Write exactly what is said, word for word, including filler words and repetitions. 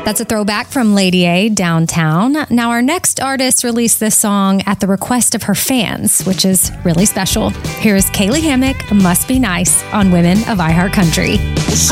That's a throwback from Lady A, Downtown. Now, our next artist released this song at the request of her fans, which is really special. Here is Kaylee Hammack, Must Be Nice, on Women of iHeartCountry.